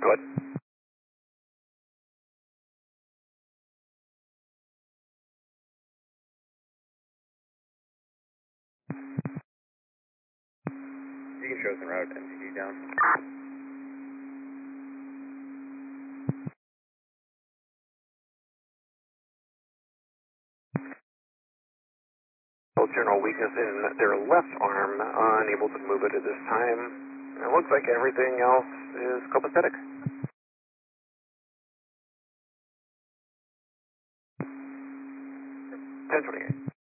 Go ahead. You can show us the route, MTG down. General weakness in their left arm, unable to move it at this time. It looks like everything else is copacetic. 1028.